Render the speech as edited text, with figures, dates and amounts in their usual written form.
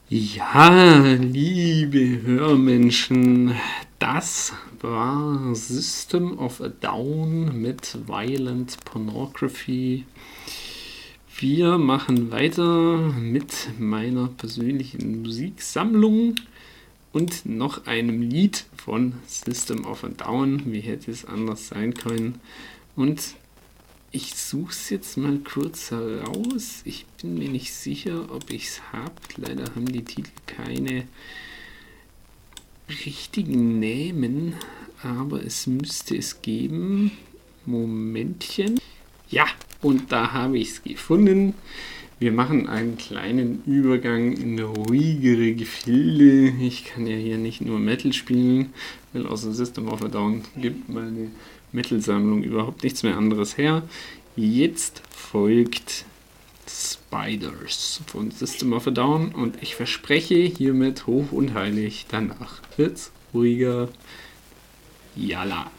Ja, liebe Hörmenschen, das war System of a Down mit Violent Pornography. Wir machen weiter mit meiner persönlichen Musiksammlung und noch einem Lied von System of a Down. Wie hätte es anders sein können? Und ich suche es jetzt mal kurz heraus. Ich bin mir nicht sicher, ob ich es habe. Leider haben die Titel keine richtigen Namen, aber es müsste es geben. Momentchen. Ja, und da habe ich es gefunden. Wir machen einen kleinen Übergang in ruhigere Gefilde. Ich kann ja hier nicht nur Metal spielen, weil außer System of a Down gibt meine Metal-Sammlung überhaupt nichts mehr anderes her. Jetzt folgt Spiders von System of a Down und ich verspreche hiermit hoch und heilig, danach wird's ruhiger. Yalla.